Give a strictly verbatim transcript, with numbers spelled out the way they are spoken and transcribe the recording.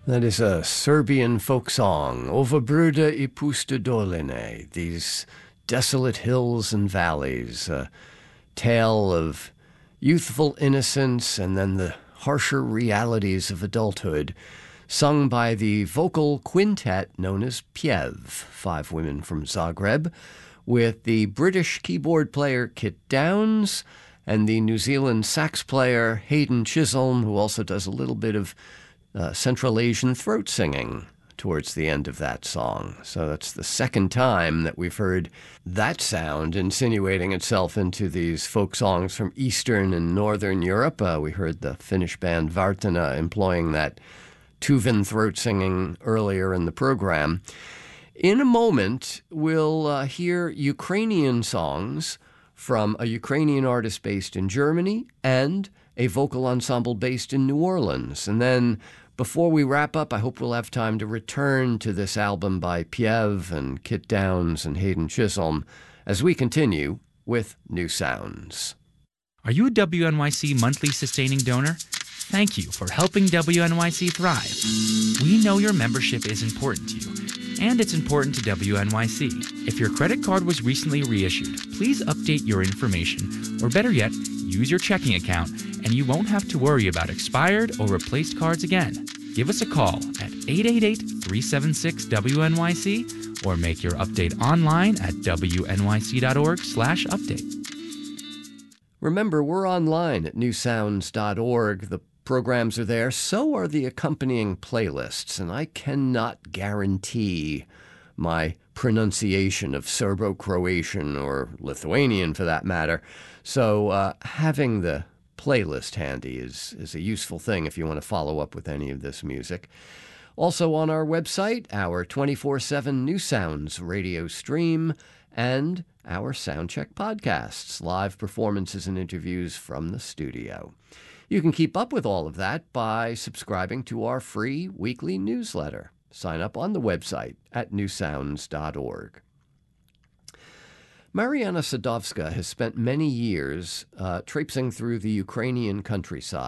That is a Serbian folk song, Ova Brda I Pusta Doline, these desolate hills and valleys, a tale of youthful innocence and then the harsher realities of adulthood, sung by the vocal quintet known as Pjev, five women from Zagreb, with the British keyboard player Kit Downs and the New Zealand sax player Hayden Chisholm, who also does a little bit of Uh, Central Asian throat singing towards the end of that song. So that's the second time that we've heard that sound insinuating itself into these folk songs from Eastern and Northern Europe. Uh, we heard the Finnish band Vartana employing that Tuvan throat singing earlier in the program. In a moment, we'll uh, hear Ukrainian songs from a Ukrainian artist based in Germany and a vocal ensemble based in New Orleans. And then before we wrap up, I hope we'll have time to return to this album by Pjev and Kit Downs and Hayden Chisholm as we continue with New Sounds. Are you a W N Y C monthly sustaining donor? Thank you for helping W N Y C thrive. We know your membership is important to you, and it's important to W N Y C. If your credit card was recently reissued, please update your information, or better yet, use your checking account, and you won't have to worry about expired or replaced cards again. Give us a call at eight eight eight, three seven six, W N Y C or make your update online at W N Y C dot org slash update. Remember, we're online at new sounds dot org. The programs are there. So are the accompanying playlists, and I cannot guarantee my pronunciation of Serbo-Croatian or Lithuanian for that matter. So uh, having the playlist handy is, is a useful thing if you want to follow up with any of this music. Also on our website, our twenty-four seven New Sounds radio stream and our Soundcheck podcasts, live performances and interviews from the studio. You can keep up with all of that by subscribing to our free weekly newsletter. Sign up on the website at new sounds dot org. Mariana Sadovska has spent many years uh, traipsing through the Ukrainian countryside.